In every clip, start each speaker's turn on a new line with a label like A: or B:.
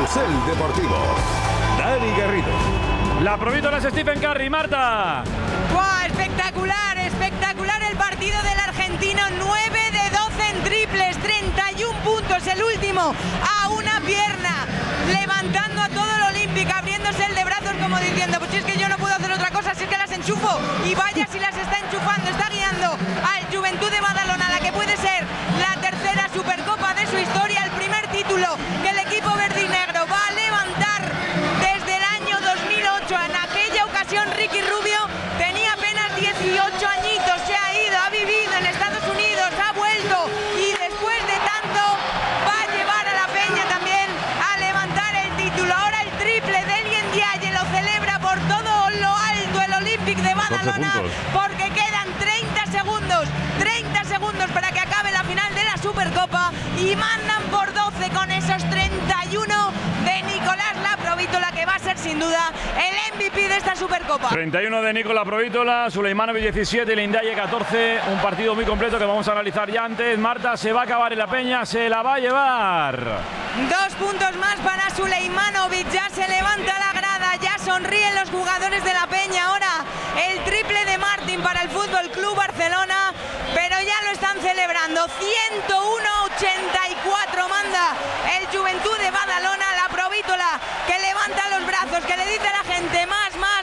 A: Carrusel Deportivo. Dani Garrido.
B: La provítola es Stephen Curry, Marta.
C: ¡Wow! Espectacular, espectacular el partido del argentino. 9 de 12 en triples, 31 puntos, el último a una pierna, levantando a todo el Olympic, abriéndose el de brazos como diciendo, pues si es que yo no puedo hacer otra cosa, si es que las enchufo. Y vaya si las está enchufando, está guiando al Juventud de Badalona, la que puede ser la tercera Supercopa de su historia, el primer título que el equipo verde y negro va a levantar desde el año 2008. En aquella ocasión Ricky Rubio tenía apenas 18 añitos, se ha ido, ha vivido en Estados Unidos, ha vuelto y después de tanto va a llevar a la Peña también a levantar el título. Ahora el triple de Elien Ndiaye lo celebra por todo lo alto el Olympic de Badalona, porque quedan 30 segundos para que acabe la final de la Supercopa y mandan por 12 con esos 31 de Nicolás Laprovítola, que va a ser sin duda el MVP de esta Supercopa.
B: 31 de Nicolás Laprovítola, Sulejmanovic 17 y Elien Ndiaye 14. Un partido muy completo que vamos a analizar ya antes. Marta, se va a acabar en la Peña, se la va a llevar.
C: 2 puntos más para Sulejmanovic, ya se levanta la grada, ya sonríen los jugadores de la Peña. Ahora el triple de Martín para el Fútbol Club Barcelona, pero ya lo están celebrando. 101-84 manda el Juventud de Badalona. Laprovítola que levanta los brazos, que le dice a la gente más.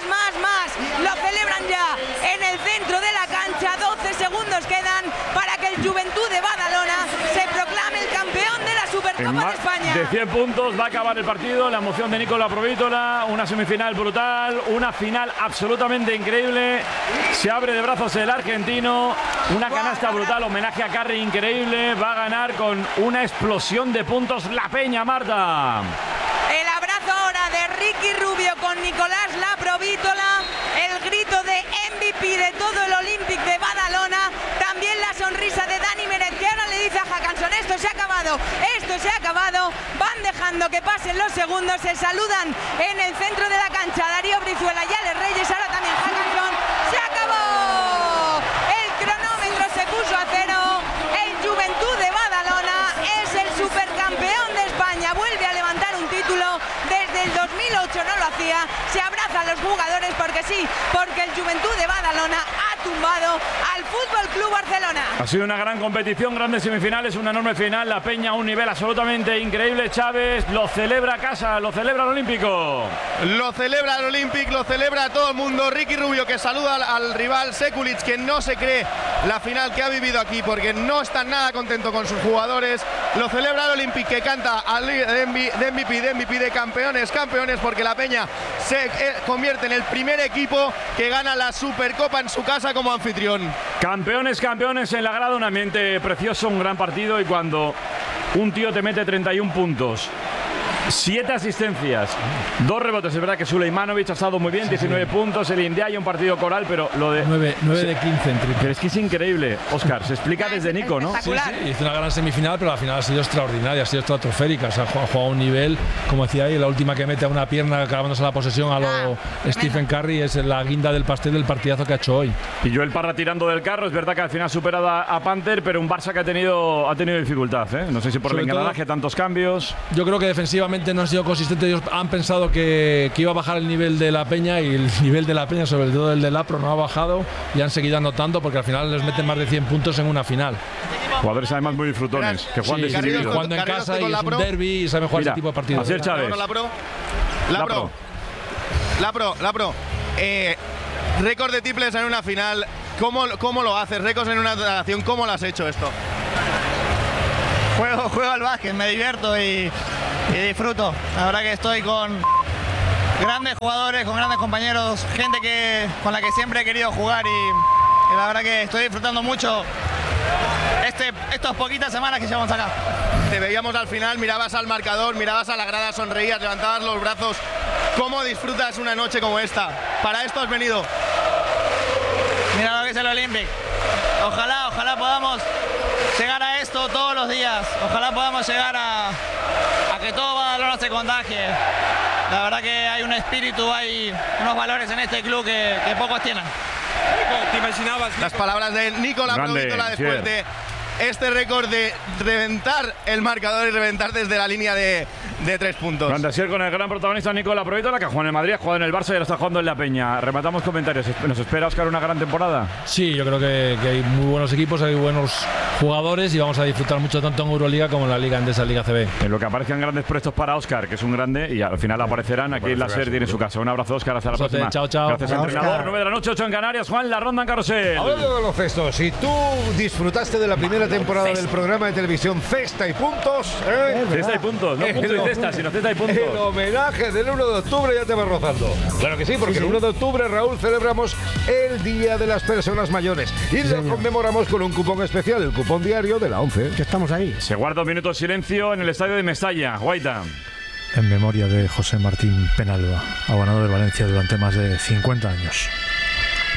C: Lo celebran ya en el centro de la cancha. 12 segundos quedan para que el Juventud de Badalona se proclame el campeón de la Supercopa de España.
B: De 100 puntos va a acabar el partido. La emoción de Nicolás Laprovítola, una semifinal brutal, una final absolutamente increíble. Se abre de brazos el argentino, una canasta brutal, homenaje a Curry increíble. Va a ganar con una explosión de puntos la Peña, Marta.
C: El abrazo ahora de Ricky Rubio con Nicolás Laprovítola, el grito de MVP de todo el Olympic de Badalona, también la sonrisa de Dani Meret, que ahora le dice a Hackanson, esto se ha acabado, van dejando que pasen los segundos, se saludan en el centro de la cancha Darío Brizuela y Alex Reyes, ahora también Hackanson, se acabó, el cronómetro se puso a cero, el Juventud de Badalona es el supercampeón de España, vuelve a levantar un título, desde el 2008 no lo hacía, se abrazan los jugadores porque sí, porque el Juventud de Badalona ha tumbado al Fútbol Club Barcelona.
B: Ha sido una gran competición, grandes semifinales, una enorme final, la Peña a un nivel absolutamente increíble. Chávez lo celebra a casa, lo celebra el Olímpico.
D: Lo celebra el Olympic, lo celebra todo el mundo. Ricky Rubio que saluda al rival Sekulic, que no se cree la final que ha vivido aquí porque no está nada contento con sus jugadores. Lo celebra el Olympic, que canta al de MVP de campeones, porque la Peña se convierte en el primer equipo que gana la Supercopa en su casa como anfitrión.
B: Campeones en la grada, un ambiente precioso, un gran partido, y cuando un tío te mete 31 puntos, 7 asistencias, 2 rebotes. Es verdad que Sulejmanovic ha estado muy bien, 19 puntos, el Ndiaye un partido coral, pero lo de
E: 9 de 15 en triple.
B: Pero es que es increíble, Óscar, se explica desde Nico, ¿no?
E: Sí, hizo una gran semifinal, pero la final ha sido extraordinaria, ha sido estratosférica. O sea, ha jugado a un nivel, como decía ahí, la última que mete a una pierna clavándose la posesión a lo Stephen Curry es la guinda del pastel del partidazo que ha hecho hoy.
B: Y Joel Parra tirando del carro, es verdad que al final ha superado a Panther, pero un Barça que ha tenido dificultad, ¿eh? No sé si por el engranaje, tantos cambios.
E: Yo creo que defensivamente no han sido consistentes. Ellos han pensado que iba a bajar el nivel de la Peña, y el nivel de la Peña, sobre todo el de Lapro, no ha bajado, y han seguido anotando porque al final les meten más de 100 puntos en una final.
B: Jugadores además muy disfrutones, que juegan desinhibidos.
E: Jugando en casa y es un derbi y saben jugar ese tipo de partidos.
B: Asier Chávez.
D: Lapro. Récord de triples en una final. ¿Cómo lo haces? Récords en una nación. ¿Cómo lo has hecho esto?
F: Juego al básquet, me divierto y disfruto. La verdad que estoy con grandes jugadores, con grandes compañeros, gente con la que siempre he querido jugar, y la verdad que estoy disfrutando mucho estas poquitas semanas que llevamos acá.
D: Te veíamos al final, mirabas al marcador, mirabas a la grada, sonreías, levantabas los brazos. ¿Cómo disfrutas una noche como esta? ¿Para esto has venido?
F: Mira lo que es el Olympic. Ojalá podamos llegar a esto todos los días. Ojalá podamos llegar a que todo Badalona se contagie. La verdad que hay un espíritu, hay unos valores en este club que pocos tienen.
D: ¿Te imaginabas? Las palabras de Nicolás Laprovítola después de este récord de reventar el marcador y reventar desde la línea de de 3 puntos.
B: Fantasía con el gran protagonista Nicola Provítola, que ha jugado en el Madrid, ha jugado en el Barça y ahora está jugando en la Peña. Rematamos comentarios. ¿Nos espera, Óscar, una gran temporada?
E: Sí, yo creo que hay muy buenos equipos, hay buenos jugadores y vamos a disfrutar mucho tanto en Euroliga como en la Liga Endesa, Liga CB.
B: En lo que aparezcan grandes puestos para Óscar, que es un grande, y al final aparecerán aquí en la SER en su casa. Un abrazo, Óscar, hasta la próxima.
E: Chao, chao.
B: Gracias, entrenador. 9 de la noche, 8 en Canarias. Juan, la ronda en carrusel.
A: Hablando de baloncesto, si tú disfrutaste de la primera temporada del programa de televisión Cesta y Puntos,
B: Cesta y puntos, no punto y cesta, sino cesta y puntos.
A: el homenaje del 1 de octubre ya te va rozando. Claro que sí, porque el 1 de octubre, Raúl, celebramos el Día de las Personas Mayores y lo conmemoramos con un cupón especial, el cupón diario de la 11.
G: Que estamos ahí.
B: Se guarda un minuto de silencio en el estadio de Mestalla. Guaita.
G: En memoria de José Martín Penalba, abonado del Valencia durante más de 50 años.